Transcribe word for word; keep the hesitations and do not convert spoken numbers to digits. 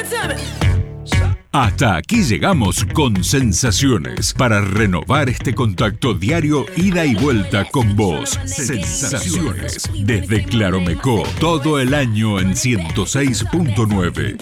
Hasta aquí llegamos con Sensaciones, para renovar este contacto diario, ida y vuelta con vos. Sensaciones, desde Claromecó, todo el año en ciento seis punto nueve.